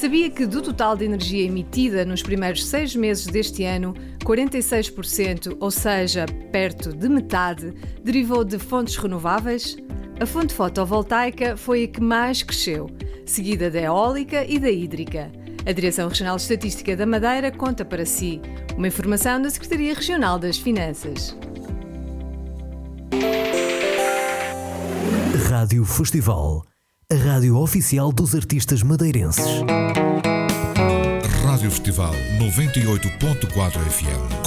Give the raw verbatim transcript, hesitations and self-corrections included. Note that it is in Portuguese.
Sabia que do total de energia emitida nos primeiros seis meses deste ano, quarenta e seis por cento, ou seja, perto de metade, derivou de fontes renováveis? A fonte fotovoltaica foi a que mais cresceu, seguida da eólica e da hídrica. A Direção Regional de Estatística da Madeira conta para si. Uma informação da Secretaria Regional das Finanças. Rádio Festival, a rádio oficial dos artistas madeirenses. Rádio Festival noventa e oito ponto quatro F M.